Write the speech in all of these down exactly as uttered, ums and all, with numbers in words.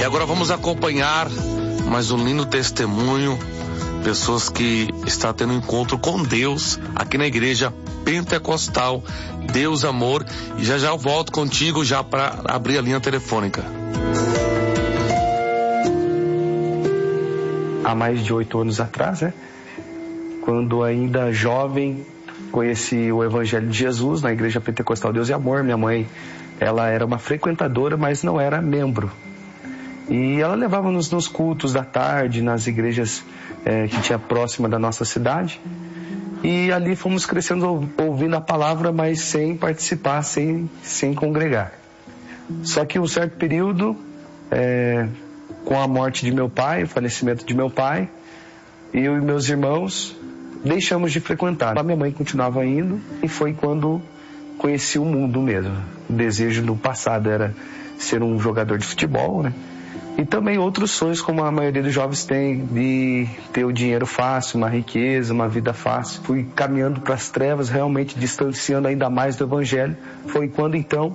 agora vamos acompanhar mais um lindo testemunho, pessoas que estão tendo um encontro com Deus aqui na igreja pentecostal Deus Amor, e já já eu volto contigo já para abrir a linha telefônica. Há mais de oito anos atrás, né? Quando ainda jovem, conheci o Evangelho de Jesus na igreja pentecostal Deus e Amor. Minha mãe, ela era uma frequentadora, mas não era membro. E ela levava-nos nos cultos da tarde, nas igrejas é, que tinha próxima da nossa cidade. E ali fomos crescendo ouvindo a palavra, mas sem participar, sem, sem congregar. Só que um certo período, é, com a morte de meu pai, o falecimento de meu pai, eu e meus irmãos deixamos de frequentar. A minha mãe continuava indo, e foi quando conheci o mundo mesmo. O desejo do passado era ser um jogador de futebol, né? E também outros sonhos, como a maioria dos jovens tem, de ter o dinheiro fácil, uma riqueza, uma vida fácil. Fui caminhando para as trevas, realmente distanciando ainda mais do Evangelho. Foi quando então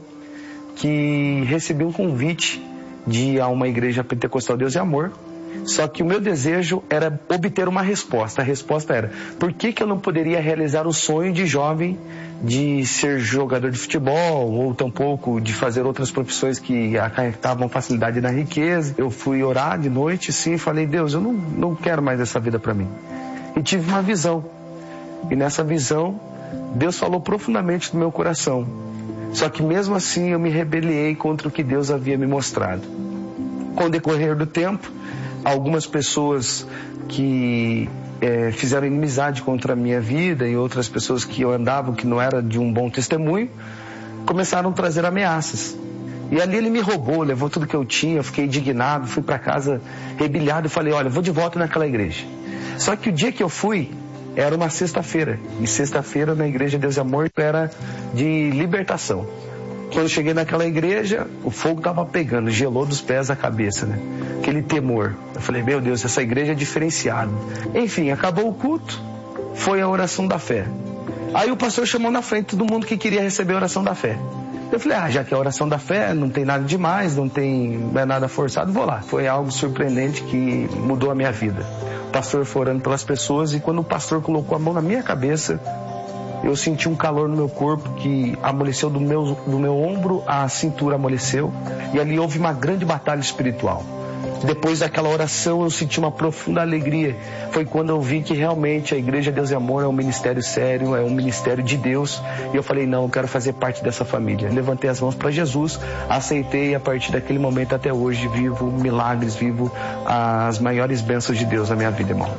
que recebi um convite de ir a uma igreja pentecostal Deus e Amor. Só que o meu desejo era obter uma resposta. A resposta era: por que que eu não poderia realizar o sonho de jovem de ser jogador de futebol, ou tampouco de fazer outras profissões que acarretavam facilidade na riqueza? Eu fui orar de noite, sim, e falei: Deus, eu não, não quero mais essa vida para mim. E tive uma visão. E nessa visão, Deus falou profundamente no meu coração. Só que mesmo assim eu me rebeliei contra o que Deus havia me mostrado. Com o decorrer do tempo, algumas pessoas que é, fizeram inimizade contra a minha vida e outras pessoas que eu andava que não era de um bom testemunho, começaram a trazer ameaças. E ali ele me roubou, levou tudo que eu tinha, eu fiquei indignado, fui para casa rebilhado e falei: olha, vou de volta naquela igreja. Só que o dia que eu fui, era uma sexta-feira, e sexta-feira na igreja Deus e Amor era de libertação. Quando eu cheguei naquela igreja, o fogo estava pegando, gelou dos pés à cabeça, né? Aquele temor. Eu falei: meu Deus, essa igreja é diferenciada. Enfim, acabou o culto, foi a oração da fé. Aí o pastor chamou na frente todo mundo que queria receber a oração da fé. Eu falei: ah, já que é a oração da fé, não tem nada demais, não tem não é nada forçado, vou lá. Foi algo surpreendente que mudou a minha vida. O pastor foi orando pelas pessoas, e quando o pastor colocou a mão na minha cabeça, eu senti um calor no meu corpo que amoleceu do meu, do meu ombro, a cintura amoleceu, e ali houve uma grande batalha espiritual. Depois daquela oração eu senti uma profunda alegria. Foi quando eu vi que realmente a igreja Deus e Amor é um ministério sério, é um ministério de Deus, e eu falei: não, eu quero fazer parte dessa família. Levantei as mãos para Jesus, aceitei, e a partir daquele momento até hoje vivo milagres, vivo as maiores bênçãos de Deus na minha vida, irmão.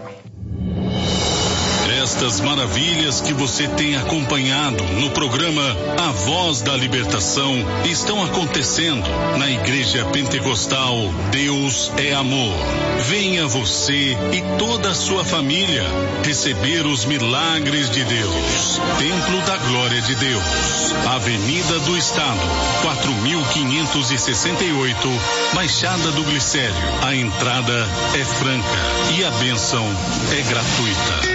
Estas maravilhas que você tem acompanhado no programa A Voz da Libertação estão acontecendo na Igreja Pentecostal Deus é Amor. Venha você e toda a sua família receber os milagres de Deus. Templo da Glória de Deus, Avenida do Estado, quatro mil quinhentos e sessenta e oito, Baixada do Glicério. A entrada é franca e a bênção é gratuita.